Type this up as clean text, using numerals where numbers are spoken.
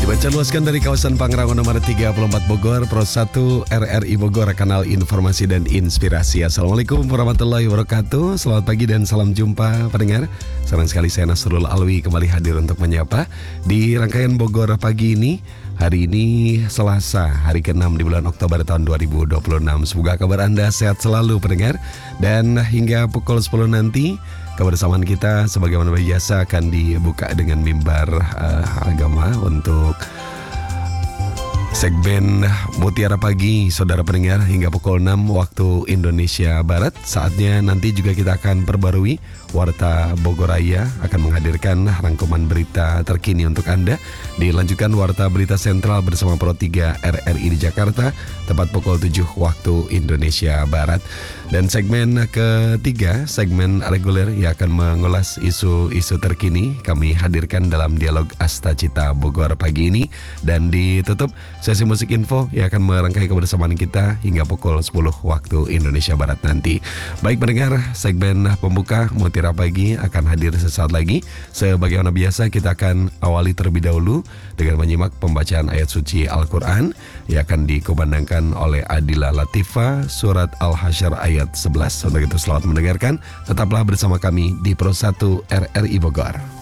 Dibaca luaskan dari kawasan Pangrango nomor 34 Bogor, Pro 1 RRI Bogor, kanal informasi dan inspirasi. Assalamualaikum warahmatullahi wabarakatuh. Selamat pagi dan salam jumpa pendengar. Senang sekali saya Nasrul Alwi kembali hadir untuk menyapa di rangkaian Bogor pagi ini. Hari ini Selasa, hari ke-6 di bulan Oktober tahun 2026. Semoga kabar Anda sehat selalu pendengar. Dan hingga pukul 10 nanti kebersamaan kita sebagaimana biasa akan dibuka dengan mimbar agama untuk segmen Mutiara Pagi, saudara pendengar, hingga pukul 6 waktu Indonesia Barat. Saatnya nanti juga kita akan perbarui Warta Bogoraya akan menghadirkan rangkuman berita terkini untuk Anda. Dilanjutkan Warta Berita Sentral bersama Pro 3 RRI di Jakarta tepat pukul 7 waktu Indonesia Barat. Dan segmen ketiga, segmen reguler yang akan mengulas isu-isu terkini, kami hadirkan dalam dialog Astacita Bogor pagi ini. Dan ditutup sesi musik info yang akan merangkai kebersamaan kita hingga pukul 10 waktu Indonesia Barat nanti. Baik pendengar, segmen pembuka Mutiara Pagi akan hadir sesaat lagi. Sebagaimana biasa kita akan awali terlebih dahulu dengan menyimak pembacaan ayat suci Al-Quran yang akan dikumandangkan oleh Adila Latifa, surat Al-Hasyr ayat 11. Untuk itu selamat mendengarkan, tetaplah bersama kami di Pro 1 RRI Bogor.